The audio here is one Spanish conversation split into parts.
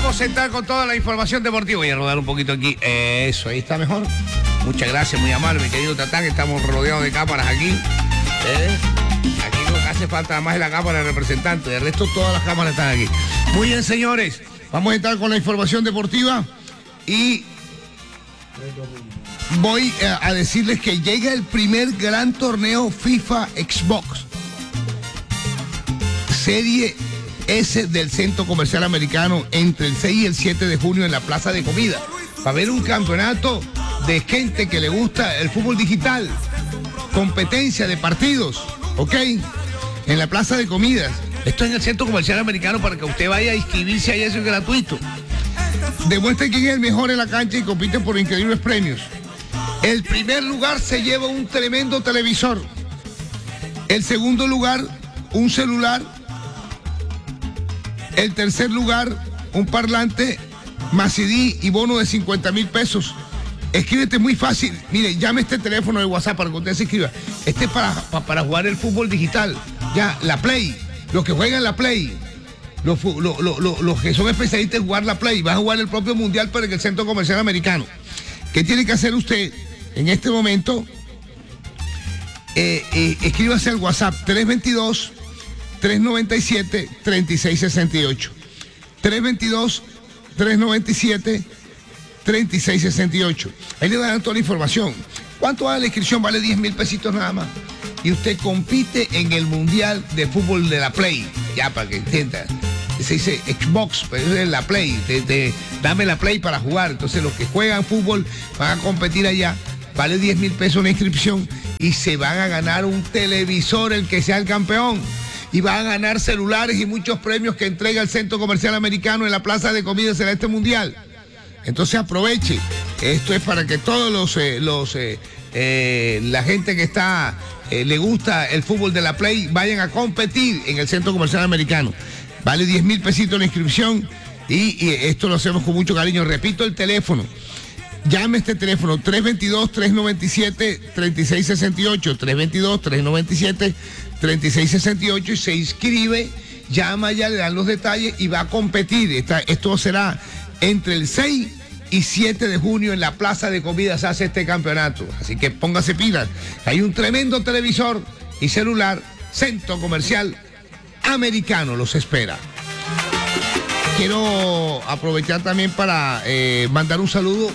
vamos a entrar con toda la información deportiva. Voy a rodar un poquito aquí. Eso, ahí está mejor. Muchas gracias, muy amable, mi querido Tatán. Estamos rodeados de cámaras aquí. Aquí lo que hace falta más es la cámara del representante. De resto, todas las cámaras están aquí. Muy bien, señores. Vamos a entrar con la información deportiva y voy a decirles que llega el primer gran torneo FIFA Xbox Serie S del Centro Comercial Americano entre el 6 y el 7 de junio en la Plaza de Comida. Va a haber un campeonato de gente que le gusta el fútbol digital, competencia de partidos, ¿ok? En la Plaza de Comidas. Esto es en el Centro Comercial Americano para que usted vaya a inscribirse ahí, eso es gratuito. Demuestre quién es el mejor en la cancha y compite por increíbles premios. El primer lugar se lleva un tremendo televisor. El segundo lugar, un celular. El tercer lugar, un parlante más CD y bono de 50,000 pesos. Escríbete muy fácil. Mire, llame este teléfono de WhatsApp para que usted se escriba. Este es para jugar el fútbol digital. Ya, la Play. Los que juegan la Play. Los que son especialistas en jugar la Play. Van a jugar el propio Mundial para el Centro Comercial Americano. ¿Qué tiene que hacer usted en este momento? Escríbase al WhatsApp 322-397-3668. 322-397-3668. Ahí le dan toda la información. ¿Cuánto vale la inscripción? Vale 10,000 pesitos nada más. Y usted compite en el Mundial de Fútbol de la Play. Ya, para que entienda. Se dice Xbox, pero es la Play. Dame la Play para jugar. Entonces los que juegan fútbol van a competir allá. Vale 10,000 pesos la inscripción y se van a ganar un televisor el que sea el campeón. Y van a ganar celulares y muchos premios que entrega el Centro Comercial Americano en la Plaza de Comidas en este Mundial. Entonces aproveche. Esto es para que todos la gente que está le gusta el fútbol de la Play vayan a competir en el Centro Comercial Americano. Vale 10,000 pesitos la inscripción y esto lo hacemos con mucho cariño. Repito el teléfono. Llame a este teléfono 322-397-3668, 322-397-3668 y se inscribe, llama ya, le dan los detalles y va a competir. Esto será entre el 6 y 7 de junio en la Plaza de Comidas hace este campeonato. Así que póngase pilas. Hay un tremendo televisor y celular. Centro Comercial Americano los espera. Quiero aprovechar también para mandar un saludo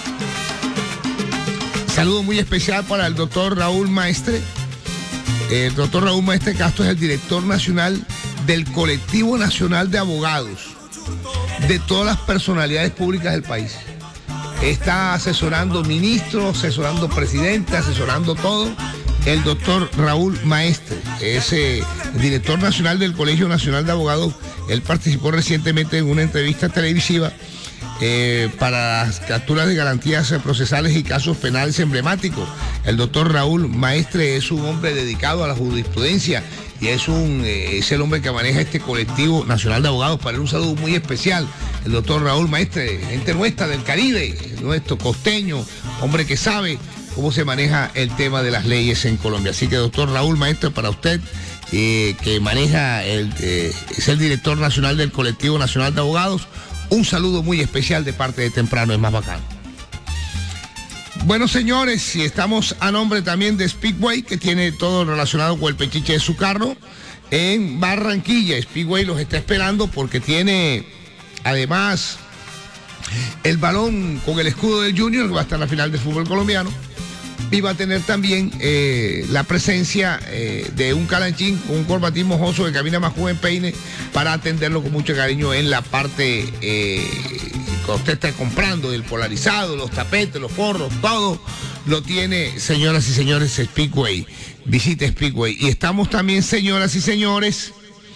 muy especial para el doctor Raúl Maestre. El doctor Raúl Maestre Castro es el director nacional del Colectivo Nacional de Abogados de todas las personalidades públicas del país. Está asesorando ministros, asesorando presidentes, asesorando todo. El doctor Raúl Maestre es director nacional del Colegio Nacional de Abogados. Él participó recientemente en una entrevista televisiva para las capturas de garantías procesales y casos penales emblemáticos. El doctor Raúl Maestre es un hombre dedicado a la jurisprudencia y es el hombre que maneja este Colectivo Nacional de Abogados. Para él un saludo muy especial, el doctor Raúl Maestre, gente nuestra del Caribe, nuestro costeño, hombre que sabe cómo se maneja el tema de las leyes en Colombia. Así que doctor Raúl Maestre, para usted, que maneja, es el director nacional del Colectivo Nacional de Abogados, un saludo muy especial de parte de Temprano es Más Bacano. Bueno, señores, y estamos a nombre también de Speedway, que tiene todo relacionado con el pechiche de su carro en Barranquilla. Speedway los está esperando porque tiene, además, el balón con el escudo del Junior, que va a estar en la final del fútbol colombiano. Y va a tener también la presencia de un calanchín con un corbatín mojoso que camina más joven peine para atenderlo con mucho cariño en la parte que usted está comprando, del polarizado, los tapetes, los forros, todo lo tiene, señoras y señores, Speedway. Visite Speedway. Y estamos también, señoras y señores,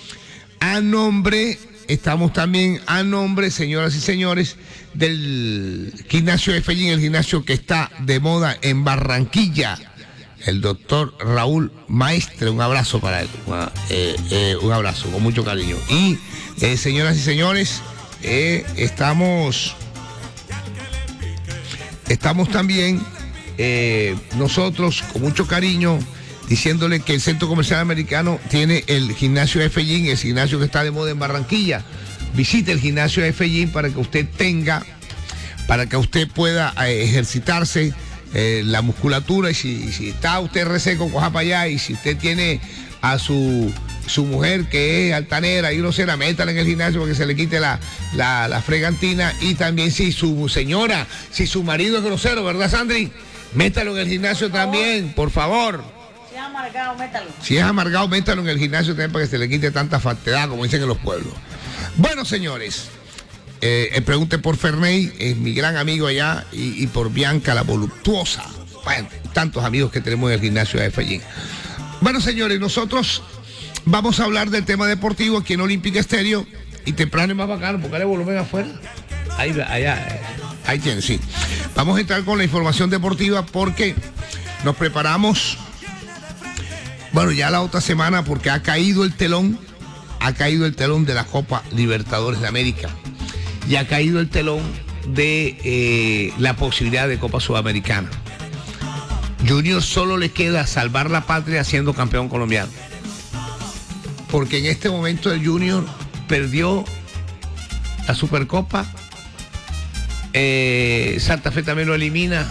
señoras y señores, del gimnasio de Fellín, el gimnasio que está de moda en Barranquilla. El doctor Raúl Maestre, un abrazo para él, un abrazo con mucho cariño. Y señoras y señores, estamos también nosotros con mucho cariño diciéndole que el Centro Comercial Americano tiene el gimnasio de Fellín, el gimnasio que está de moda en Barranquilla. visite el gimnasio de Fellín para que usted pueda ejercitarse la musculatura, y si está usted reseco, coja para allá, y si usted tiene a su mujer que es altanera y grosera, métala en el gimnasio para que se le quite la fregantina. Y también si su marido es grosero, ¿verdad, Sandri? Métalo en el gimnasio también, por favor. Si es amargado, métalo. Si es amargado, métalo en el gimnasio también para que se le quite tanta faltedad, como dicen en los pueblos. Bueno, señores, pregunte por Ferney, es mi gran amigo allá, y por Bianca, la voluptuosa. Bueno, tantos amigos que tenemos en el gimnasio de Fellín. Bueno, señores, nosotros vamos a hablar del tema deportivo aquí en Olímpica Estéreo, y temprano es más bacano porque hay volumen afuera. Ahí tiene, sí. Vamos a entrar con la información deportiva porque nos preparamos, bueno, ya la otra semana, porque ha caído el telón de la Copa Libertadores de América, y ha caído el telón de la posibilidad de Copa Sudamericana. Junior solo le queda salvar la patria siendo campeón colombiano, porque en este momento el Junior perdió la Supercopa, Santa Fe también lo eliminan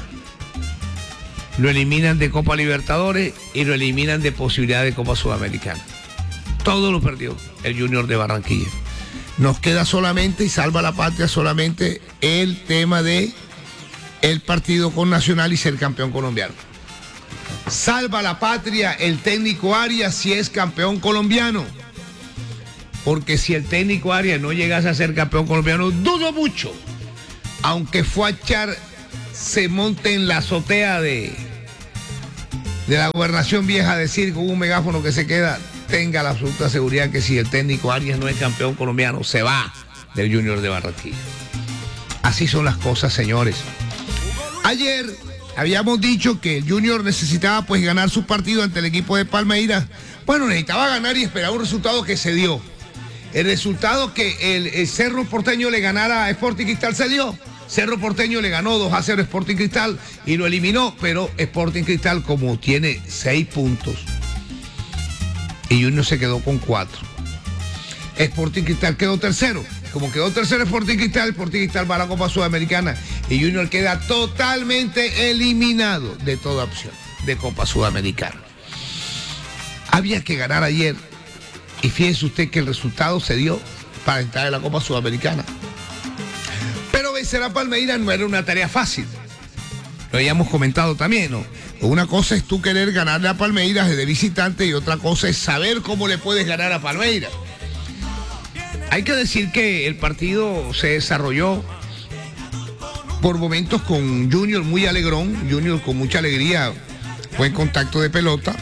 de Copa Libertadores y lo eliminan de posibilidad de Copa Sudamericana. Todo lo perdió el Junior de Barranquilla. Nos queda solamente, y salva la patria solamente, el tema de el partido con Nacional y ser campeón colombiano. Salva la patria el técnico Arias si es campeón colombiano, porque si el técnico Arias no llegase a ser campeón colombiano, dudo mucho, aunque Fuachar se monte en la azotea de la gobernación vieja a decir con un megáfono que se queda, tenga la absoluta seguridad que si el técnico Arias no es campeón colombiano, se va del Junior de Barranquilla. Así son las cosas, señores. Ayer habíamos dicho que el Junior necesitaba pues ganar su partido ante el equipo de Palmeiras. Bueno, necesitaba ganar y esperar un resultado que se dio. El resultado que el Cerro Porteño le ganara a Sporting Cristal se dio. Cerro Porteño le ganó 2-0 a Sporting Cristal y lo eliminó, pero Sporting Cristal, como tiene 6 puntos y Junior se quedó con 4, Sporting Cristal quedó tercero. Como quedó tercero Sporting Cristal va a la Copa Sudamericana y Junior queda totalmente eliminado de toda opción de Copa Sudamericana. Había que ganar ayer, y fíjese usted que el resultado se dio para entrar en la Copa Sudamericana. Pero vencer a Palmeiras no era una tarea fácil. Lo habíamos comentado también, ¿no? Una cosa es tú querer ganarle a Palmeiras de visitante, y otra cosa es saber cómo le puedes ganar a Palmeiras. Hay que decir que el partido se desarrolló por momentos con Junior muy alegrón, Junior con mucha alegría, buen contacto de pelota,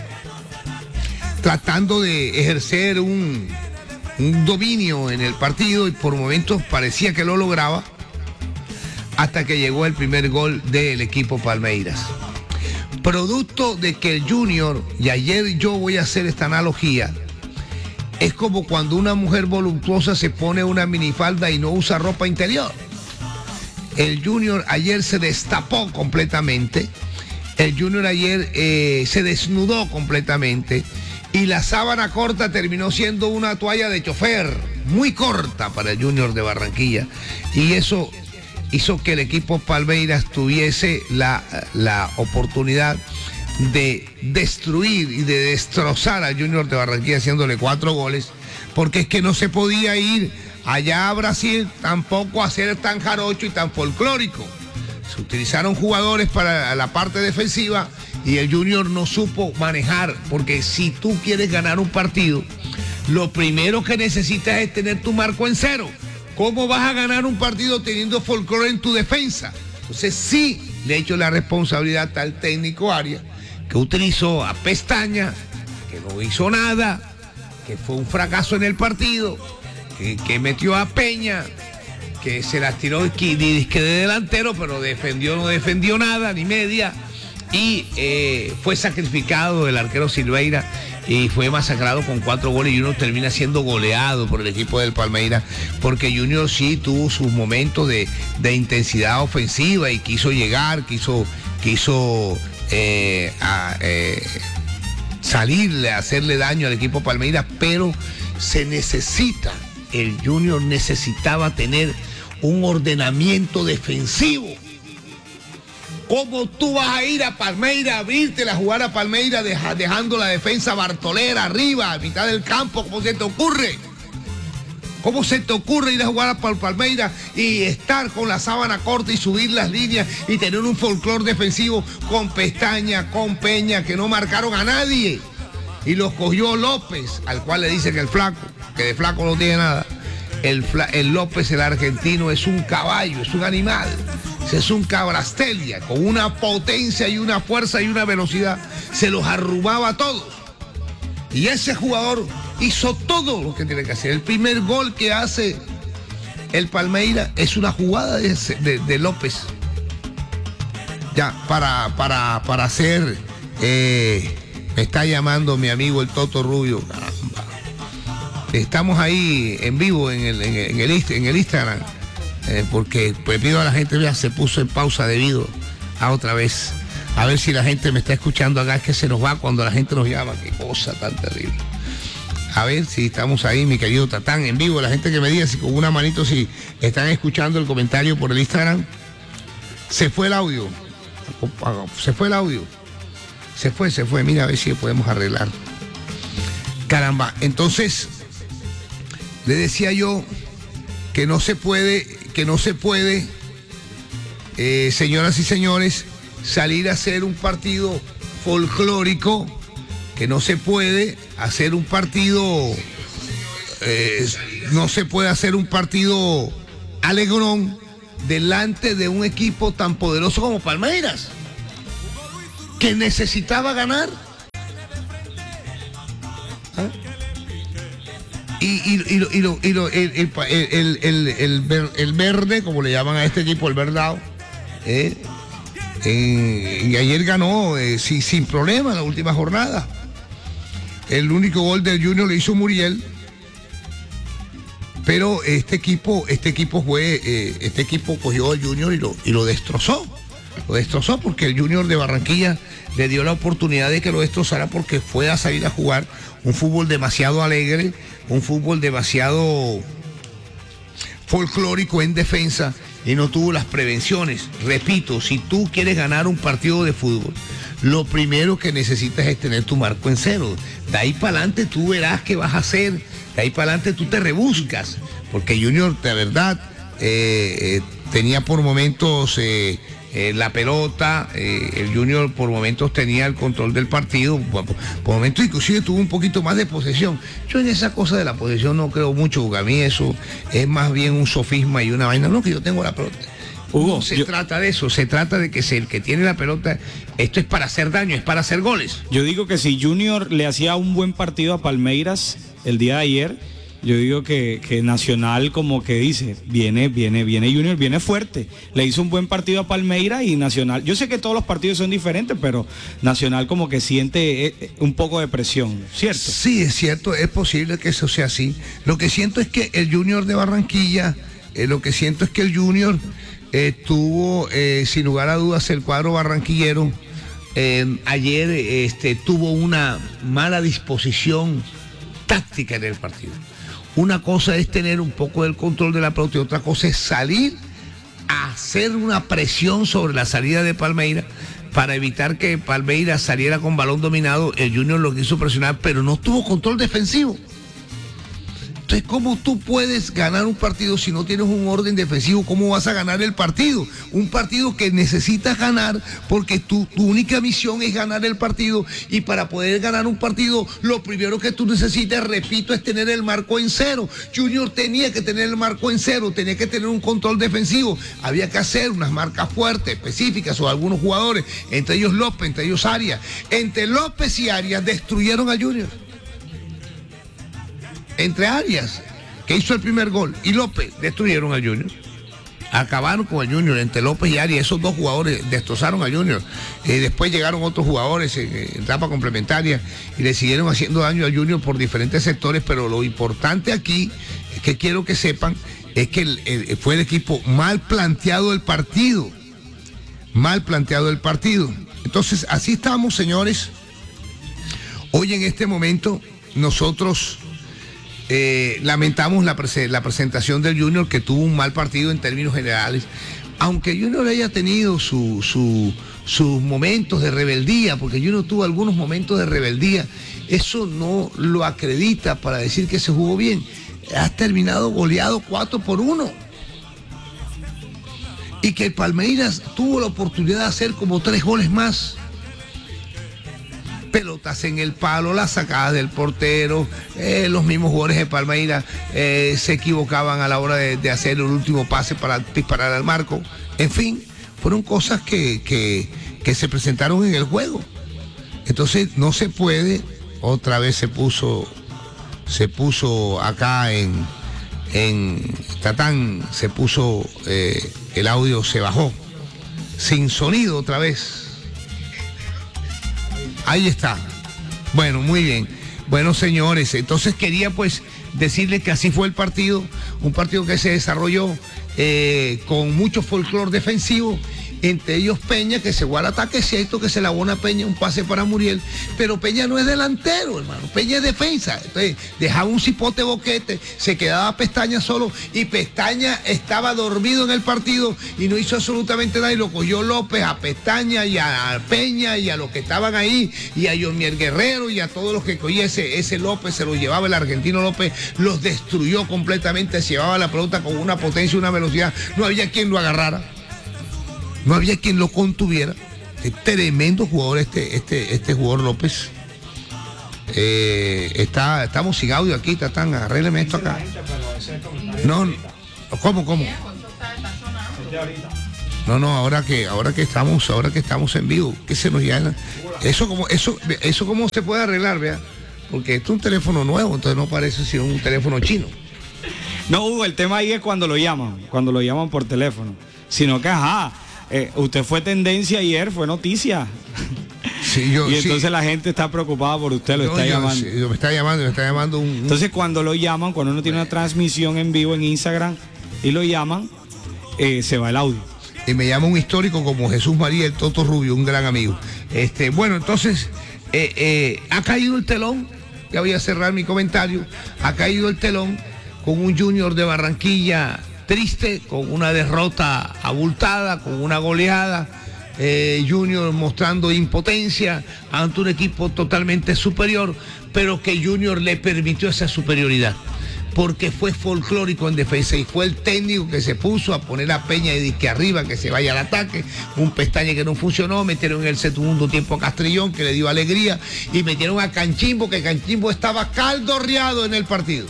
tratando de ejercer un dominio en el partido, y por momentos parecía que lo lograba, hasta que llegó el primer gol del equipo Palmeiras. Producto de que el Junior, y ayer yo voy a hacer esta analogía, es como cuando una mujer voluptuosa se pone una minifalda y no usa ropa interior. El Junior ayer se destapó completamente, el Junior ayer se desnudó completamente, y la sábana corta terminó siendo una toalla de chofer, muy corta para el Junior de Barranquilla, y eso hizo que el equipo Palmeiras tuviese la oportunidad de destruir y de destrozar al Junior de Barranquilla haciéndole 4 goles, porque es que no se podía ir allá a Brasil tampoco a ser tan jarocho y tan folclórico. Se utilizaron jugadores para la parte defensiva y el Junior no supo manejar, porque si tú quieres ganar un partido, lo primero que necesitas es tener tu marco en cero. ¿Cómo vas a ganar un partido teniendo folclore en tu defensa? Entonces sí le echo la responsabilidad al técnico Arias, que utilizó a Pestaña, que no hizo nada, que fue un fracaso en el partido, que metió a Peña, que se las tiró de delantero, pero no defendió nada, ni media, y fue sacrificado el arquero Silveira y fue masacrado con 4 goles, y Junior termina siendo goleado por el equipo del Palmeiras, porque Junior sí tuvo sus momentos de intensidad ofensiva y quiso llegar, quiso salirle, hacerle daño al equipo Palmeiras, pero se necesita el Junior necesitaba tener un ordenamiento defensivo. ¿Cómo tú vas a ir a Palmeiras, abrirte a jugar a Palmeiras dejando la defensa Bartolera arriba, a mitad del campo? ¿Cómo se te ocurre? ¿Cómo se te ocurre ir a jugar a Palmeiras y estar con la sábana corta y subir las líneas y tener un folclore defensivo con Pestaña, con Peña, que no marcaron a nadie? Y los cogió López, al cual le dicen el flaco, que de flaco no tiene nada. El López, el argentino, es un caballo, es un animal. Es un cabrastelia, con una potencia y una fuerza y una velocidad. Se los arrumaba a todos. Y ese jugador hizo todo lo que tiene que hacer. El primer gol que hace el Palmeiras es una jugada de López. Ya, para hacer... me está llamando mi amigo el Toto Rubio. Caramba. Estamos ahí en vivo en el Instagram. Porque pues, pido a la gente, ya se puso en pausa debido a otra vez. A ver si la gente me está escuchando acá, es que se nos va cuando la gente nos llama. Qué cosa tan terrible. A ver si estamos ahí, mi querido Tatán, en vivo. La gente que me diga si con una manito, si están escuchando el comentario por el Instagram. Se fue el audio. Se fue el audio. Se fue. Mira a ver si podemos arreglar. Caramba. Entonces, le decía yo que no se puede, señoras y señores, salir a hacer un partido folclórico, que no se puede hacer un partido, no se puede hacer un partido alegrón delante de un equipo tan poderoso como Palmeiras, que necesitaba ganar. ¿Ah? El verde, como le llaman a este equipo, el verdado, y ayer ganó sin problema en la última jornada. El único gol del Junior lo hizo Muriel, pero este equipo cogió al Junior y lo destrozó. Lo destrozó porque el Junior de Barranquilla le dio la oportunidad de que lo destrozara, porque fue a salir a jugar un fútbol demasiado alegre, un fútbol demasiado folclórico en defensa, y no tuvo las prevenciones. Repito, si tú quieres ganar un partido de fútbol, lo primero que necesitas es tener tu marco en cero. De ahí para adelante tú verás qué vas a hacer, de ahí para adelante tú te rebuscas, porque Junior de verdad tenía por momentos la pelota, el Junior por momentos tenía el control del partido, por momentos inclusive tuvo un poquito más de posesión. Yo en esa cosa de la posesión no creo mucho, porque a mí eso es más bien un sofisma y una vaina. No, que yo tengo la pelota. Hugo, no se trata de eso, se trata de que el que tiene la pelota, esto es para hacer daño, es para hacer goles. Yo digo que si Junior le hacía un buen partido a Palmeiras el día de ayer, yo digo que Nacional, como que dice, viene Junior, viene fuerte. Le hizo un buen partido a Palmeiras y Nacional. Yo sé que todos los partidos son diferentes, pero Nacional como que siente un poco de presión, ¿cierto? Sí, es cierto, es posible que eso sea así. Lo que siento es que el Junior de Barranquilla, tuvo, sin lugar a dudas, el cuadro barranquillero, ayer tuvo una mala disposición táctica en el partido. Una cosa es tener un poco del control de la pelota y otra cosa es salir a hacer una presión sobre la salida de Palmeiras para evitar que Palmeiras saliera con balón dominado. El Junior lo quiso presionar, pero no tuvo control defensivo. Entonces, ¿cómo tú puedes ganar un partido si no tienes un orden defensivo? ¿Cómo vas a ganar el partido? Un partido que necesitas ganar porque tu única misión es ganar el partido, y para poder ganar un partido, lo primero que tú necesitas, repito, es tener el marco en cero. Junior tenía que tener el marco en cero, tenía que tener un control defensivo. Había que hacer unas marcas fuertes, específicas, o algunos jugadores, entre ellos López, entre ellos Arias. Entre López y Arias destruyeron a Junior. Entre Arias, que hizo el primer gol, y López, destruyeron a Junior. Acabaron con el Junior. Entre López y Arias, esos dos jugadores destrozaron a Junior. Después llegaron otros jugadores en etapa complementaria y le siguieron haciendo daño a Junior por diferentes sectores, pero lo importante aquí es que quiero que sepan es que fue el equipo mal planteado el partido. Mal planteado el partido. Entonces, así estamos, señores. Hoy en este momento nosotros lamentamos la presentación del Junior, que tuvo un mal partido en términos generales, aunque Junior haya tenido sus momentos de rebeldía, porque Junior tuvo algunos momentos de rebeldía, eso no lo acredita para decir que se jugó bien. Has terminado goleado 4-1. Y que el Palmeiras tuvo la oportunidad de hacer como 3 goles más. Pelotas en el palo, las sacadas del portero, los mismos jugadores de Palmeiras se equivocaban a la hora de hacer el último pase para disparar al marco. En fin, fueron cosas que se presentaron en el juego. Entonces no se puede, otra vez se puso acá en Tatán, se puso, el audio se bajó, sin sonido otra vez. Ahí está. Bueno, muy bien. Bueno, señores, entonces quería pues decirles que así fue el partido, un partido que se desarrolló con mucho folclore defensivo, entre ellos Peña, que se fue al ataque, es cierto que se la abona Peña, un pase para Muriel, pero Peña no es delantero, hermano, Peña es defensa. Entonces dejaba un cipote boquete, se quedaba Pestaña solo, y Pestaña estaba dormido en el partido y no hizo absolutamente nada, y lo cogió López a Pestaña y a Peña y a los que estaban ahí, y a Yomier Guerrero y a todos los que cogía ese López, se lo llevaba el argentino López, los destruyó completamente, se llevaba la pelota con una potencia y una velocidad, no había quien lo agarrara. No había quien lo contuviera. Es tremendo jugador este jugador López. Estamos sin audio aquí, Tatán, arrégleme esto acá. No, ¿cómo? No, ahora que estamos en vivo, ¿qué se nos llama? Eso cómo se puede arreglar, vea, porque esto es un teléfono nuevo, entonces no parece sino un teléfono chino. No, Hugo, el tema ahí es cuando lo llaman por teléfono, sino que usted fue tendencia ayer, fue noticia. Sí, y entonces la gente está preocupada por usted, lo está llamando. Sí, me está llamando Entonces cuando lo llaman, cuando uno tiene una transmisión en vivo en Instagram y lo llaman, se va el audio. Y me llama un histórico como Jesús María el Toto Rubio, un gran amigo. Bueno, entonces ha caído el telón, ya voy a cerrar mi comentario, ha caído el telón con un Junior de Barranquilla triste, con una derrota abultada, con una goleada, Junior mostrando impotencia ante un equipo totalmente superior, pero que Junior le permitió esa superioridad, porque fue folclórico en defensa y fue el técnico que se puso a poner a Peña y disque arriba, que se vaya al ataque, un Pestaña que no funcionó, metieron en el segundo tiempo a Castrillón, que le dio alegría, y metieron a Canchimbo, que Canchimbo estaba caldorreado en el partido.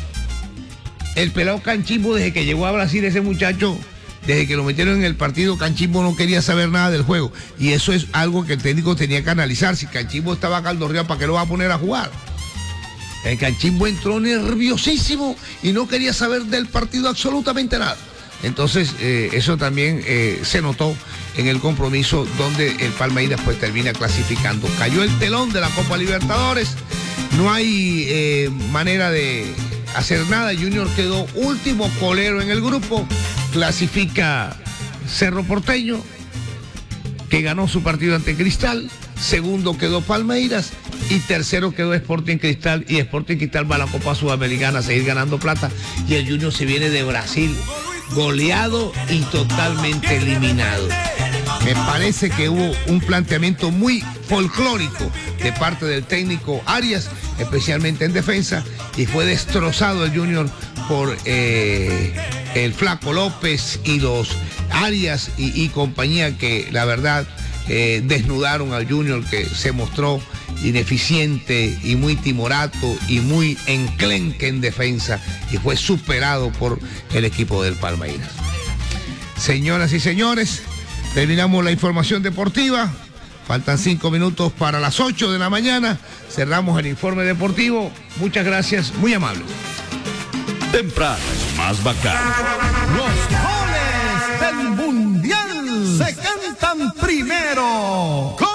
El pelado Canchimbo, desde que llegó a Brasil, ese muchacho, desde que lo metieron en el partido, Canchimbo no quería saber nada del juego. Y eso es algo que el técnico tenía que analizar. Si Canchimbo estaba caldorreado, ¿para qué lo va a poner a jugar? El Canchimbo entró nerviosísimo y no quería saber del partido absolutamente nada. Entonces, eso también se notó en el compromiso donde el Palmeiras pues termina clasificando. Cayó el telón de la Copa Libertadores. No hay manera de hacer nada. Junior quedó último, colero en el grupo, clasifica Cerro Porteño, que ganó su partido ante Cristal, segundo quedó Palmeiras y tercero quedó Sporting Cristal, y Sporting Cristal va a la Copa Sudamericana a seguir ganando plata, y el Junior se viene de Brasil goleado y totalmente eliminado. Me parece que hubo un planteamiento muy folclórico de parte del técnico Arias, especialmente en defensa, y fue destrozado el Junior por el Flaco López y los Arias y compañía, que la verdad desnudaron al Junior, que se mostró ineficiente y muy timorato y muy enclenque en defensa, y fue superado por el equipo del Palmeiras. Señoras y señores, terminamos la información deportiva. Faltan 5 minutos para las 8 de la mañana. Cerramos el informe deportivo. Muchas gracias, muy amable. Temprano es más bacán. Los goles del Mundial se cantan primero.